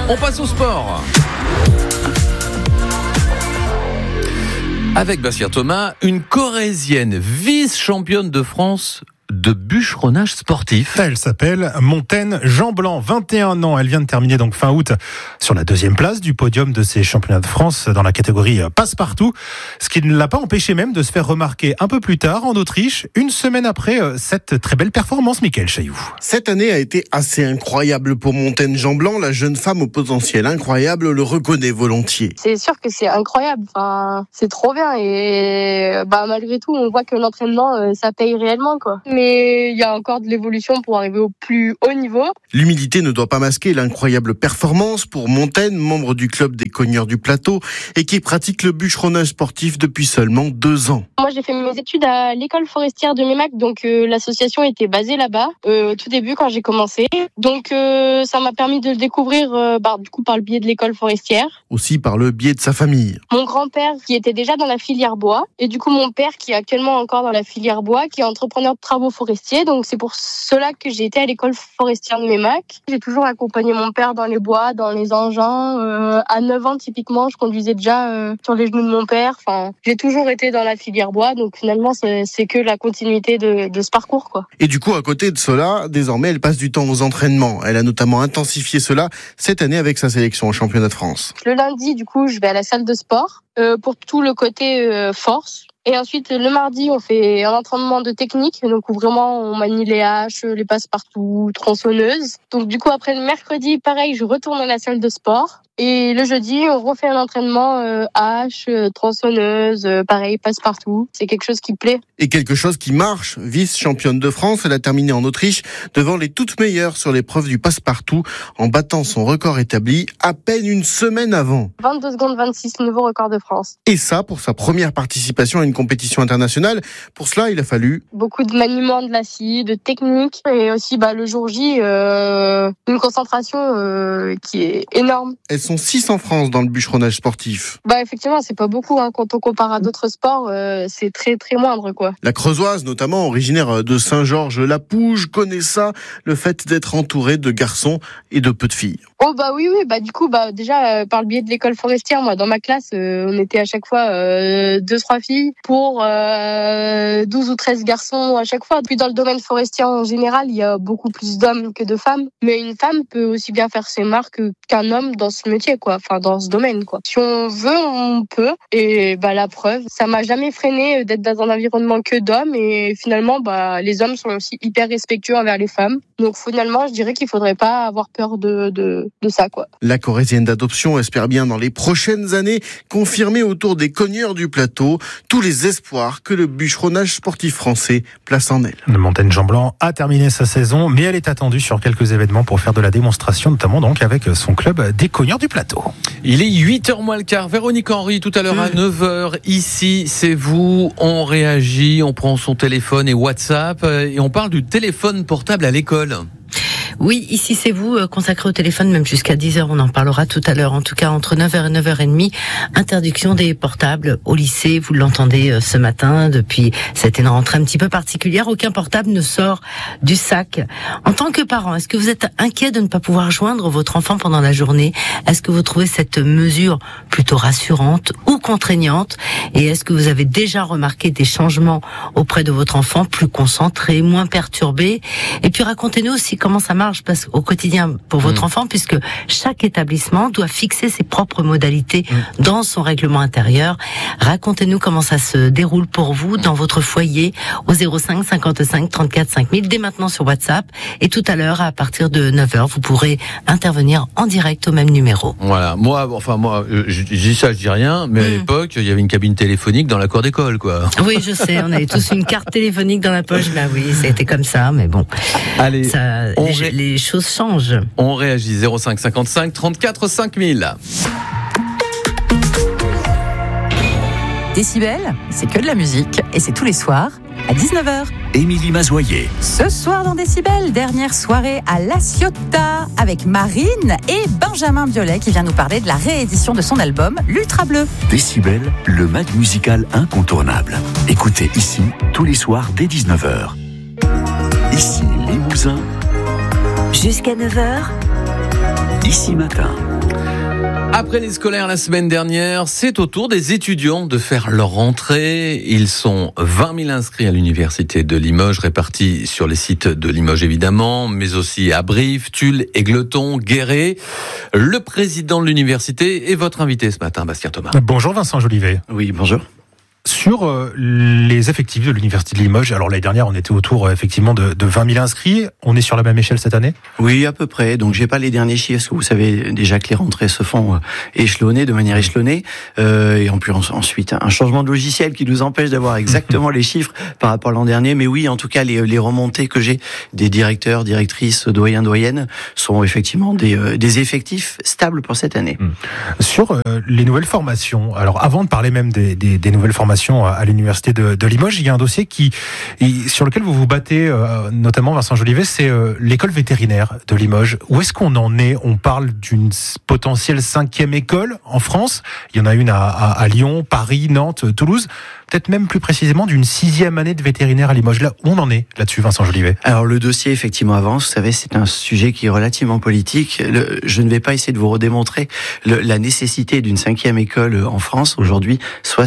On passe au sport. Avec Bastien Thomas, une Corrézienne vice-championne de France de bûcheronnage sportif. Elle s'appelle Montaine Jean-Blanc, 21 ans. Elle vient de terminer donc fin août sur la 2e place du podium de ces championnats de France dans la catégorie passe-partout. Ce qui ne l'a pas empêché même de se faire remarquer un peu plus tard en Autriche, une semaine après cette très belle performance. Mickaël Chailloux. Cette année a été assez incroyable pour Montaine Jean-Blanc. La jeune femme au potentiel incroyable le reconnaît volontiers. C'est sûr que c'est incroyable. Enfin, c'est trop bien et malgré tout, on voit que l'entraînement, ça paye réellement, quoi. Mais il y a encore de l'évolution pour arriver au plus haut niveau. L'humilité ne doit pas masquer l'incroyable performance pour Montaine, membre du club des Cogneurs du Plateau et qui pratique le bûcheronnage sportif depuis seulement 2 ans. Moi, j'ai fait mes études à l'école forestière de Meymac, donc l'association était basée là-bas au tout début quand j'ai commencé. Donc ça m'a permis de le découvrir du coup par le biais de l'école forestière. Aussi par le biais de sa famille. Mon grand-père qui était déjà dans la filière bois et du coup mon père qui est actuellement encore dans la filière bois, qui est entrepreneur de travaux forestiers. Donc c'est pour cela que j'ai été à l'école forestière de Meymac. J'ai toujours accompagné mon père dans les bois, dans les engins. À 9 ans typiquement, je conduisais déjà sur les genoux de mon père. Enfin, j'ai toujours été dans la filière bois, donc finalement c'est que la continuité de ce parcours, quoi. Et du coup, à côté de cela, désormais elle passe du temps aux entraînements. Elle a notamment intensifié cela cette année avec sa sélection au championnat de France. Le lundi, du coup, je vais à la salle de sport pour tout le côté force. Et ensuite, le mardi, on fait un entraînement de technique. Donc, où vraiment, on manie les haches, les passe-partout, tronçonneuses. Donc, du coup, après le mercredi, pareil, je retourne à la salle de sport. Et le jeudi, on refait un entraînement hache, tronçonneuse, pareil, passe-partout. C'est quelque chose qui plaît. Et quelque chose qui marche. Vice-championne de France, elle a terminé en Autriche devant les toutes meilleures sur l'épreuve du passe-partout en battant son record établi à peine une semaine avant. 22 secondes 26, nouveau record de France. Et ça, pour sa première participation à une compétition internationale. Pour cela, il a fallu beaucoup de maniement de la scie, de technique et aussi le jour J, une concentration qui est énorme. Elles sont 6 en France dans le bûcheronnage sportif. Effectivement, c'est pas beaucoup quand on compare à d'autres sports, c'est très très moindre, quoi. La Creusoise, notamment originaire de Saint-Georges-la-Pouge, connaît ça, le fait d'être entourée de garçons et de peu de filles. Oh oui, du coup déjà par le biais de l'école forestière, moi dans ma classe, on était à chaque fois 2-3 filles pour 12 ou 13 garçons à chaque fois. Puis dans le domaine forestier en général, il y a beaucoup plus d'hommes que de femmes, mais une femme peut aussi bien faire ses marques qu'un homme dans ce métier, quoi. Enfin dans ce domaine, quoi. Si on veut, on peut. Et la preuve, ça m'a jamais freiné d'être dans un environnement que d'hommes. Et finalement, les hommes sont aussi hyper respectueux envers les femmes. Donc finalement, je dirais qu'il faudrait pas avoir peur de ça, quoi. La Corrézienne d'adoption espère bien dans les prochaines années confirmer autour des Cogneurs du Plateau tous les espoirs que le bûcheronnage sportif français place en elle. Montaine Jean-Blanc a terminé sa saison, mais elle est attendue sur quelques événements pour faire de la démonstration, notamment donc avec son club des Cogneurs du Plateau. Il est 8h moins le quart. Véronique Henry, tout à l'heure à 9h. Ici, c'est vous. On réagit, on prend son téléphone et WhatsApp et on parle du téléphone portable à l'école. Oui, ici c'est vous, consacré au téléphone, même jusqu'à 10h, on en parlera tout à l'heure. En tout cas, entre 9h et 9h30, interdiction des portables au lycée. Vous l'entendez ce matin, depuis, c'était une rentrée un petit peu particulière. Aucun portable ne sort du sac. En tant que parent, est-ce que vous êtes inquiet de ne pas pouvoir joindre votre enfant pendant la journée? Est-ce que vous trouvez cette mesure plutôt rassurante ou contraignante? Et est-ce que vous avez déjà remarqué des changements auprès de votre enfant, plus concentré, moins perturbé? Et puis racontez-nous aussi comment ça marche au quotidien pour votre enfant, puisque chaque établissement doit fixer ses propres modalités dans son règlement intérieur. Racontez-nous comment ça se déroule pour vous dans votre foyer au 05 55 34 5000 dès maintenant sur WhatsApp, et tout à l'heure à partir de 9h vous pourrez intervenir en direct au même numéro. Voilà, moi je dis ça, je dis rien, mais à l'époque il y avait une cabine téléphonique dans la cour d'école, quoi. Oui, je sais, on avait tous une carte téléphonique dans la poche. Oui, ça a été comme ça, mais bon. Allez, les choses changent. On réagit 05 55 34 5000. Décibel, c'est que de la musique et c'est tous les soirs à 19h. Émilie Mazoyer. Ce soir dans Décibel, dernière soirée à La Ciotat avec Marine et Benjamin Biolay qui vient nous parler de la réédition de son album L'Ultra Bleu. Décibel, le mag musical incontournable. Écoutez ici tous les soirs dès 19h. Ici Limousin. Jusqu'à 9h. Ici matin. Après les scolaires la semaine dernière, c'est au tour des étudiants de faire leur rentrée. Ils sont 20 000 inscrits à l'université de Limoges, répartis sur les sites de Limoges évidemment, mais aussi à Brive, Tulle, Égletons, Guéret. Le président de l'université est votre invité ce matin, Bastien Thomas. Bonjour Vincent Jolivet. Oui, bonjour. Sur les effectifs de l'université de Limoges, alors l'année dernière on était autour effectivement de 20 000 inscrits, on est sur la même échelle cette année ? Oui, à peu près, donc j'ai pas les derniers chiffres, parce que vous savez déjà que les rentrées se font échelonnées, de manière échelonnée, et en plus ensuite un changement de logiciel qui nous empêche d'avoir exactement les chiffres par rapport à l'an dernier, mais oui, en tout cas les remontées que j'ai des directeurs, directrices, doyens, doyennes, sont effectivement des effectifs stables pour cette année. Sur les nouvelles formations, alors avant de parler même des nouvelles formations à l'université de Limoges, il y a un dossier sur lequel vous vous battez, notamment Vincent Jolivet, c'est l'école vétérinaire de Limoges. Où est-ce qu'on en est ? On parle d'une potentielle 5e école en France. Il y en a une à Lyon, Paris, Nantes, Toulouse. Peut-être même plus précisément d'une 6e année de vétérinaire à Limoges. Là, où on en est là-dessus, Vincent Jolivet ? Alors le dossier effectivement avance. Vous savez, c'est un sujet qui est relativement politique. Je ne vais pas essayer de vous redémontrer la nécessité d'une 5e école en France. Aujourd'hui,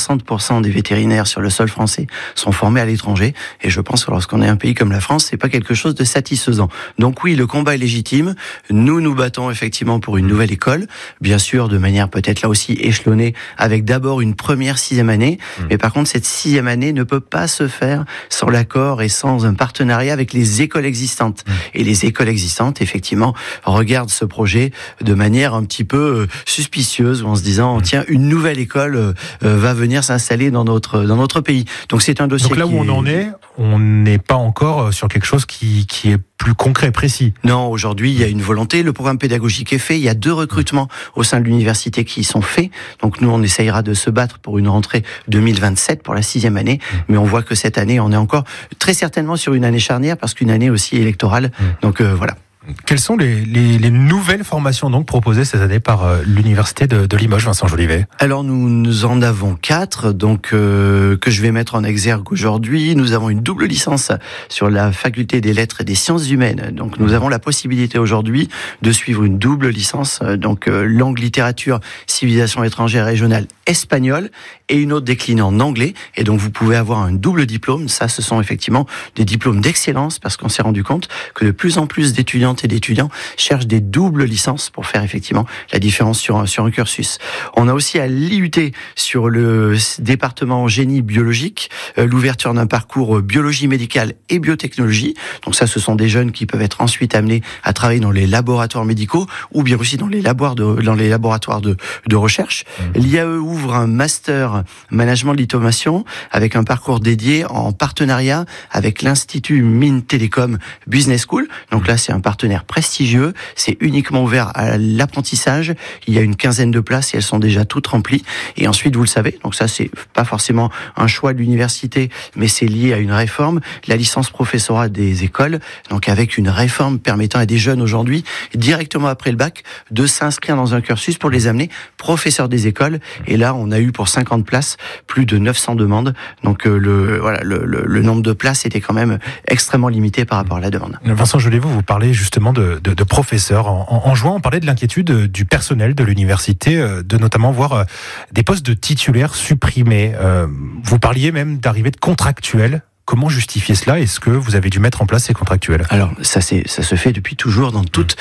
60% des vétérinaires sur le sol français sont formés à l'étranger. Et je pense que lorsqu'on est un pays comme la France, c'est pas quelque chose de satisfaisant. Donc oui, le combat est légitime. Nous nous battons effectivement pour une nouvelle école. Bien sûr, de manière peut-être là aussi échelonnée, avec d'abord une première 6e année. Mais par contre, cette 6e année ne peut pas se faire sans l'accord et sans un partenariat avec les écoles existantes. Et les écoles existantes, effectivement, regardent ce projet de manière un petit peu suspicieuse, en se disant, tiens, une nouvelle école va venir s'installer dans notre pays. Donc c'est un dossier. Donc là où on en est, on n'est pas encore sur quelque chose qui est plus concret, précis. Non, aujourd'hui, il y a une volonté. Le programme pédagogique est fait. Il y a 2 recrutements au sein de l'université qui sont faits. Donc nous, on essayera de se battre pour une rentrée 2027 pour la 6e année. Mais on voit que cette année, on est encore très certainement sur une année charnière parce qu'une année aussi électorale. Donc voilà. Quelles sont les nouvelles formations donc proposées cette année par l'université de Limoges, Vincent Jolivet ? Alors nous en avons 4 donc que je vais mettre en exergue aujourd'hui. Nous avons une double licence sur la faculté des lettres et des sciences humaines. Donc nous avons la possibilité aujourd'hui de suivre une double licence, donc langue, littérature, civilisation étrangère régionale, espagnol, et une autre déclinée en anglais. Et donc vous pouvez avoir un double diplôme. Ça, ce sont effectivement des diplômes d'excellence parce qu'on s'est rendu compte que de plus en plus d'étudiantes et d'étudiants cherchent des doubles licences pour faire effectivement la différence sur un cursus. On a aussi à l'IUT sur le département génie biologique l'ouverture d'un parcours biologie médicale et biotechnologie. Donc ça, ce sont des jeunes qui peuvent être ensuite amenés à travailler dans les laboratoires médicaux ou bien aussi dans les laboratoires de recherche. L'IAE ouvre un master management de l'automation avec un parcours dédié en partenariat avec l'Institut Mines Télécom Business School. Donc là, c'est un partenaire prestigieux. C'est uniquement ouvert à l'apprentissage. Il y a une 15aine de places et elles sont déjà toutes remplies. Et ensuite, vous le savez, donc ça, c'est pas forcément un choix de l'université, mais c'est lié à une réforme. La licence professorat des écoles, donc avec une réforme permettant à des jeunes aujourd'hui, directement après le bac, de s'inscrire dans un cursus pour les amener professeurs des écoles. Et là, on a eu pour 50 places plus de 900 demandes. Donc le nombre de places était quand même extrêmement limité par rapport à la demande. Vincent Jolivet, vous parlez justement de professeurs. En juin, on parlait de l'inquiétude du personnel de l'université, de notamment voir des postes de titulaires supprimés. Vous parliez même d'arrivée de contractuels. Comment justifier cela ? Est-ce que vous avez dû mettre en place ces contractuels ? Alors ça se fait depuis toujours dans toute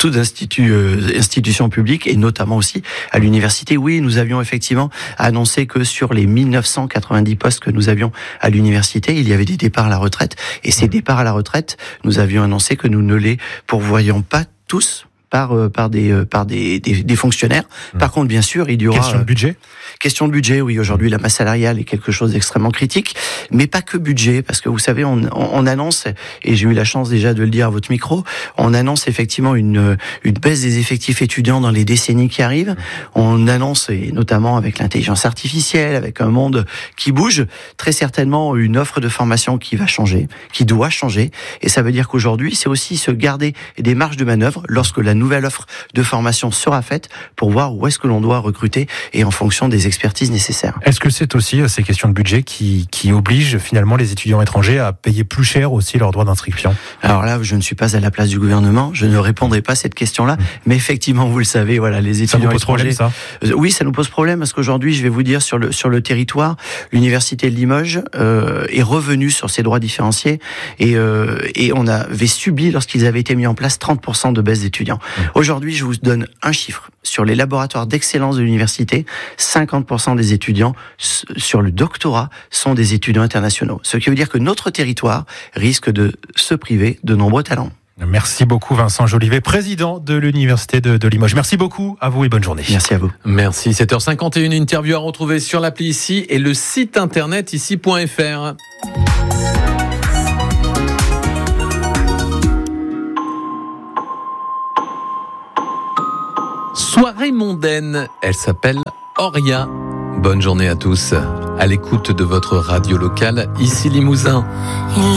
institution publique et notamment aussi à l'université. Oui, nous avions effectivement annoncé que sur les 1990 postes que nous avions à l'université, il y avait des départs à la retraite. Et ces départs à la retraite, nous avions annoncé que nous ne les pourvoyions pas tous par des fonctionnaires. Par contre, bien sûr, il y aura... Question de budget, oui. Aujourd'hui, la masse salariale est quelque chose d'extrêmement critique, mais pas que budget, parce que vous savez, on annonce, et j'ai eu la chance déjà de le dire à votre micro, on annonce effectivement une baisse des effectifs étudiants dans les décennies qui arrivent. On annonce, et notamment avec l'intelligence artificielle, avec un monde qui bouge, très certainement une offre de formation qui va changer, qui doit changer, et ça veut dire qu'aujourd'hui, c'est aussi se garder des marges de manœuvre lorsque la nouvelle offre de formation sera faite pour voir où est-ce que l'on doit recruter et en fonction des expertises nécessaires. Est-ce que c'est aussi ces questions de budget qui obligent finalement les étudiants étrangers à payer plus cher aussi leurs droits d'inscription? Alors là, je ne suis pas à la place du gouvernement, je ne répondrai pas à cette question-là, mais effectivement, vous le savez, voilà, les étudiants ça vous pose étrangers. Problème, ça oui, ça nous pose problème parce qu'aujourd'hui, je vais vous dire, sur le territoire, l'université de Limoges est revenue sur ses droits différenciés et on avait subi, lorsqu'ils avaient été mis en place, 30% de baisse d'étudiants. Aujourd'hui, je vous donne un chiffre. Sur les laboratoires d'excellence de l'université, 50% des étudiants sur le doctorat sont des étudiants internationaux. Ce qui veut dire que notre territoire risque de se priver de nombreux talents. Merci beaucoup Vincent Jolivet, président de l'Université de Limoges. Merci beaucoup à vous et bonne journée. Merci à vous. Merci. 7h51, interview à retrouver sur l'appli ici et le site internet ici.fr. Soirée mondaine, elle s'appelle Oria. Bonne journée à tous, à l'écoute de votre radio locale, ici Limousin.